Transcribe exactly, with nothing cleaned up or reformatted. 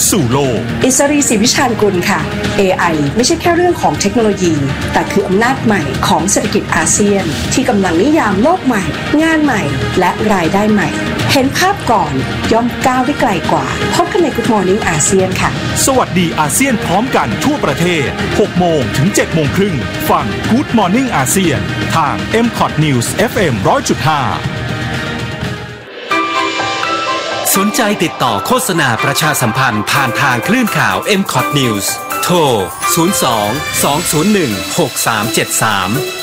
สู่โลกอิสรีศรีวิชาญกุลค่ะ เอ ไอ ไม่ใช่แค่เรื่องของเทคโนโลยีแต่คืออำนาจใหม่ของเศรษฐกิจอาเซียนที่กำลังนิยามโลกใหม่งานใหม่และรายได้ใหม่เห็นภาพก่อนย่อมก้าวได้ไกลกว่าพบกันใน Good Morning อาเซียนค่ะสวัสดีอาเซียนพร้อมกันทั่วประเทศ หกโมงถึงเจ็ดโมงครึ่งฟัง Good Morning อาเซียนทาง เอ็ม คอท News เอฟ เอ็ม หนึ่งร้อยจุดห้าสนใจติดต่อโฆษณาประชาสัมพันธ์ผ่านทางคลื่นข่าว เอ็ม คอท News โทร ศูนย์ สอง สอง ศูนย์ หนึ่ง หก สาม เจ็ด สาม